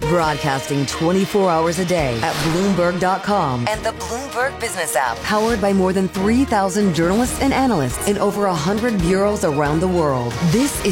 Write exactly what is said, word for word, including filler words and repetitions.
Broadcasting twenty-four hours a day at Bloomberg dot com and the Bloomberg Business app. Powered by more than three thousand journalists and analysts in over one hundred bureaus around the world. This is